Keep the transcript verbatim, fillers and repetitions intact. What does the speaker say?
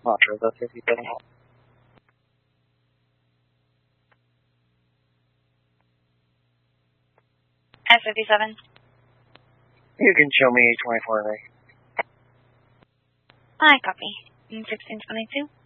Roger, the fifty-seven. S fifty-seven. You can show me twenty-four A. I copy. sixteen twenty-two.